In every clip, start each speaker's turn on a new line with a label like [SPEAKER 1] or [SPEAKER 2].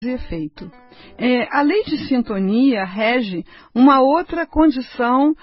[SPEAKER 1] e efeito. A lei de sintonia rege uma outra condição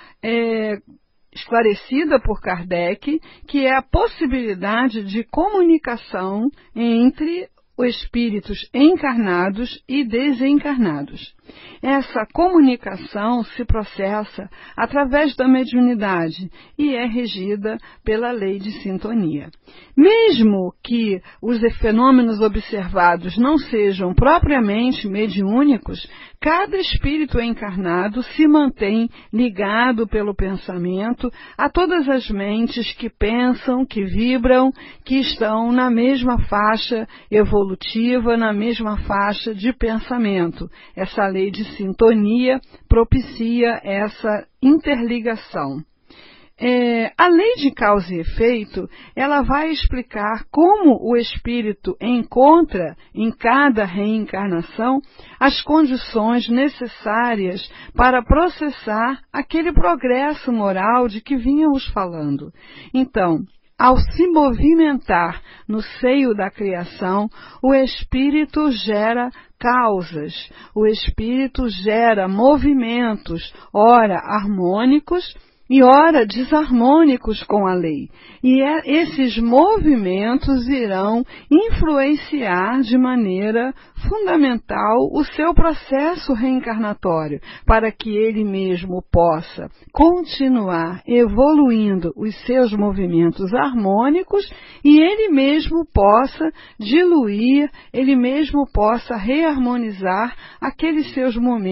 [SPEAKER 1] esclarecida por Kardec, que é a possibilidade de comunicação entre os espíritos encarnados e desencarnados. Essa comunicação se processa através da mediunidade e é regida pela lei de sintonia. Mesmo que os fenômenos observados não sejam propriamente mediúnicos, cada espírito encarnado se mantém ligado pelo pensamento a todas as mentes que pensam, que vibram, que estão na mesma faixa evolutiva, na mesma faixa de pensamento. Essa lei de sintonia propicia essa interligação. A lei de causa e efeito, ela vai explicar como o espírito encontra em cada reencarnação as condições necessárias para processar aquele progresso moral de que vínhamos falando. Então, ao se movimentar no seio da criação, o espírito gera causas, o espírito gera movimentos, ora harmônicos e ora desarmônicos com a lei. E esses movimentos irão influenciar de maneira fundamental o seu processo reencarnatório, para que ele mesmo possa continuar evoluindo os seus movimentos harmônicos e ele mesmo possa diluir, ele mesmo possa reharmonizar aqueles seus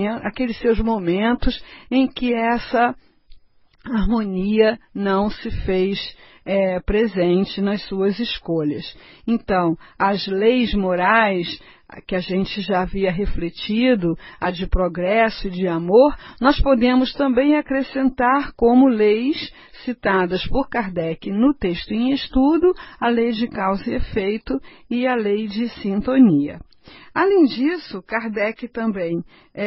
[SPEAKER 1] momentos em que essa harmonia não se fez presente nas suas escolhas. Então, as leis morais que a gente já havia refletido, a de progresso e de amor, nós podemos também acrescentar como leis citadas por Kardec no texto em estudo, a lei de causa e efeito e a lei de sintonia. Além disso, Kardec também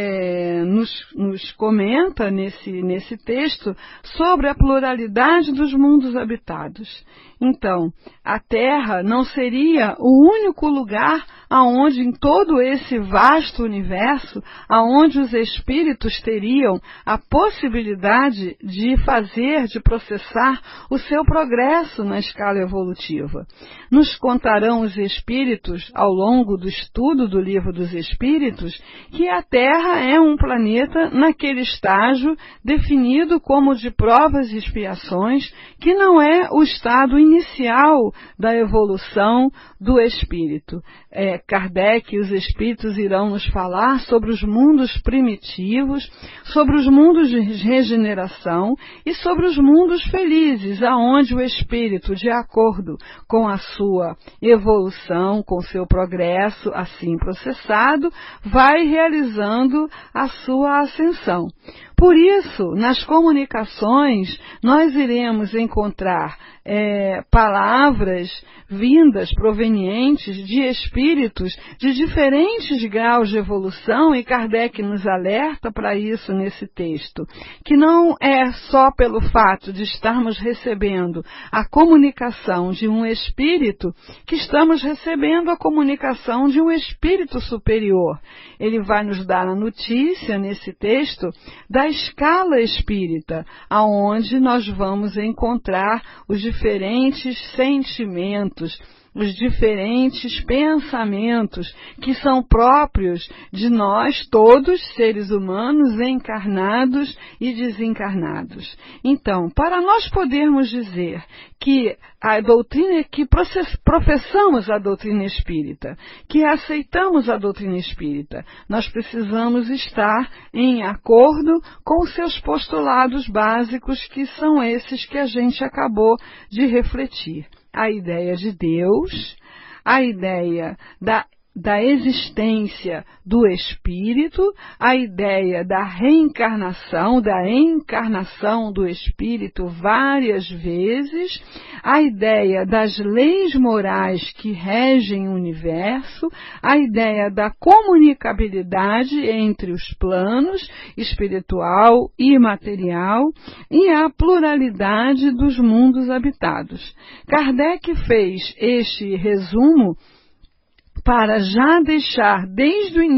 [SPEAKER 1] nos comenta nesse texto sobre a pluralidade dos mundos habitados. Então, a Terra não seria o único lugar aonde, em todo esse vasto universo, aonde os espíritos teriam a possibilidade de processar o seu progresso na escala evolutiva. Nos contarão os espíritos, ao longo do estudo do Livro dos Espíritos, que a Terra é um planeta naquele estágio definido como de provas e expiações, que não é o estado inicial da evolução do espírito. Kardec e os espíritos irão nos falar sobre os mundos primitivos, sobre os mundos de regeneração e sobre os mundos felizes, aonde o espírito, de acordo com a sua evolução, com o seu progresso assim processado, vai realizando a sua ascensão. Por isso, nas comunicações, nós iremos encontrar palavras vindas, provenientes de espíritos de diferentes graus de evolução, e Kardec nos alerta para isso nesse texto, que não é só pelo fato de estarmos recebendo a comunicação de um espírito que estamos recebendo a comunicação de um espírito superior. Ele vai nos dar a notícia nesse texto da escala espírita, aonde nós vamos encontrar os diferentes sentimentos, os diferentes pensamentos que são próprios de nós todos, seres humanos, encarnados e desencarnados. Então, para nós podermos dizer que a doutrina, que professamos a doutrina espírita, que aceitamos a doutrina espírita, nós precisamos estar em acordo com os seus postulados básicos, que são esses que a gente acabou de refletir. A ideia de Deus, a ideia da existência do espírito, a ideia da reencarnação, da encarnação do espírito várias vezes, a ideia das leis morais que regem o universo, a ideia da comunicabilidade entre os planos espiritual e material e a pluralidade dos mundos habitados. Kardec fez este resumo para já deixar desde o início